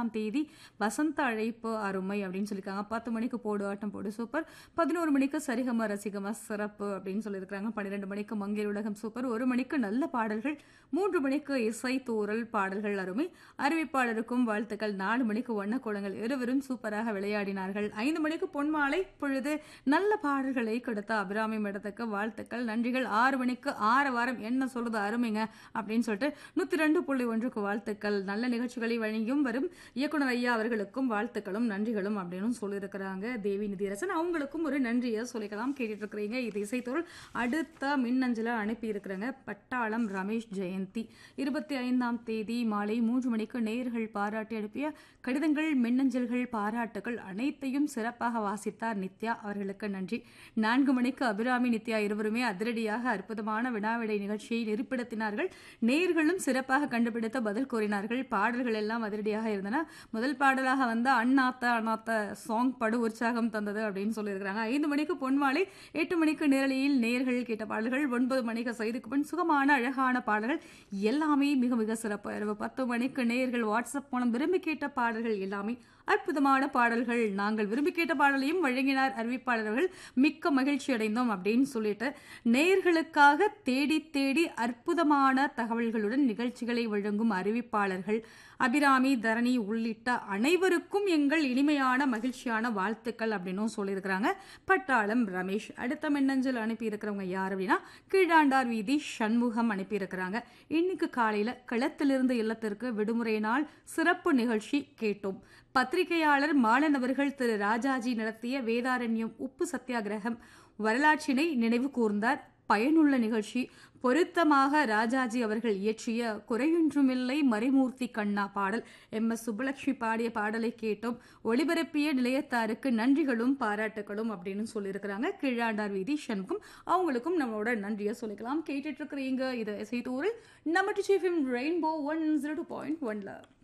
15ஆம் தேதி வசந்த அழைப்பு அருமை அப்படின்னு சொல்லியிருக்காங்க. 10 மணிக்கு போடு ஆட்டம் போடு சூப்பர். 11 மணிக்கு சரிகம ரசிகம சிறப்பு அப்படின்னு சொல்லியிருக்காங்க. 12 மணிக்கு மங்கை உலகம் சூப்பர். 1 மணிக்கு நல்ல பாடல்கள். 3 மணிக்கு இசை தூறல் பாடல்கள் அருமை. அறிவிப்பாளருக்கும் வாழ்த்துக்கள். 4 மணிக்கு வண்ணக்கோலங்கள் இருவரும் சூப்பராக விளையாடினார்கள். 5 மணிக்கு பொன்மாலை பொழுது நல்ல பாடல்களை கொடுத்த அபிராமி மேடத்துக்கு வாழ்த்துக்கள் நன்றிகள். 6 மணிக்கு 6 வாரம் என்ன சொல்றது அருமைங்க அப்படின்னு சொல்லிட்டு 102.1க்கு வாழ்த்துக்கள். நல்ல நிகழ்ச்சிகளை வழங்கியும் வரும் இயக்குனர் ஐயா அவர்களுக்கும் வாழ்த்துக்களும் நன்றிகளும் அப்படின்னு சொல்லியிருக்கிறாங்க. தேவி நிதியரசன் அவங்களுக்கும் ஒரு நன்றியை சொல்லிக்கலாம். கேட்டுட்டு இருக்கிறீங்க இது இசைத்தொழில். அடுத்த மின்னஞ்சலை அனுப்பி இருக்கிறாங்க பட்டாளம் ரமேஷ் ஜெயந்தி. 25ஆம் தேதி மாலை 3 மணிக்கு நேயர்கள் பாராட்டி அனுப்பிய கடிதங்கள் மின்னஞ்சல்கள் பாராட்டுகள் அனைத்தையும் சிறப்பாக வாசித்தார் நித்யா, அவர்களுக்கு நன்றி. 4 மணிக்கு அபிராமி நித்யா இருவருமே அதிரடியாக அற்புதமான வினாவிடை நிகழ்ச்சியை நெறிப்படுத்தினார்கள். நேயர்களும் சிறப்பாக கண்டுபிடித்த பதில் கூறினார்கள். பாடல்கள் எல்லாம் அதிரடியாக இருந்தன. முதல் பாடலாக வந்த அண்ணாத்த அண்ணாத்த சாங் படு உற்சாகம் தந்தது அப்படின்னு சொல்லியிருக்கிறாங்க. 5 மணிக்கு பொன்மாலை, 8 மணிக்கு நேரலையில் நேயர்கள் கேட்ட பாடல்கள், 9 மணிக்கு செய்திக்கு பின் சுகமான அழகான பாடல்கள் எல்லாமே மிக மிக சிறப்பு. இரவு 10 மணிக்கு நேயர்கள் வாட்ஸ்அப் மூலம் விரும்பி கேட்ட பாடல்கள் எல்லாமே அற்புதமான பாடல்கள். நாங்கள் விரும்பி கேட்ட பாடலையும் வழங்கினார் அறிவிப்பாளர்கள். மிக்க மகிழ்ச்சி அடைந்தோம் அப்படின்னு சொல்லிட்டு நேயர்களுக்காக தேடி தேடி அற்புதமான தகவல்களுடன் நிகழ்ச்சிகளை வழங்கும் அறிவிப்பாளர்கள் அபிராமி, தரணி உள்ளிட்ட அனைவருக்கும் எங்கள் இனிமையான மகிழ்ச்சியான வாழ்த்துக்கள் அப்படின்னு சொல்லியிருக்கிறாங்க பட்டாளம் ரமேஷ். அடுத்த மின்னஞ்சல் அனுப்பி இருக்கிறவங்க யார் அப்படின்னா கீழாண்டார் வீதி சண்முகம் அனுப்பி இருக்கிறாங்க. இன்னைக்கு காலையில களத்திலிருந்து இல்லத்திற்கு விடுமுறை நாள் சிறப்பு நிகழ்ச்சி கேட்டோம். பத்திரிகையாளர் மாலன் அவர்கள் திரு ராஜாஜி நடத்திய வேதாரண்யம் உப்பு சத்தியாகிரகம் வரலாற்றினை நினைவு கூர்ந்தார். பயனுள்ள நிகழ்ச்சி. பொருத்தமாக ராஜாஜி அவர்கள் இயற்றிய குறையொன்றுமில்லை மறைமூர்த்தி கண்ணா பாடல் MS சுப்புலட்சுமி பாடிய பாடலை கேட்டோம். ஒளிபரப்பிய நிலையத்தாருக்கு நன்றிகளும் பாராட்டுகளும் அப்படின்னு சொல்லியிருக்கிறாங்க கீழாண்டார் வீதி சண்முகம். அவங்களுக்கும் நம்மளோட நன்றியை சொல்லிக்கலாம். கேட்டுட்டு இருக்கிறீங்க இது இசைத்தூரில் நம்ம ரெயின்போ 102.1.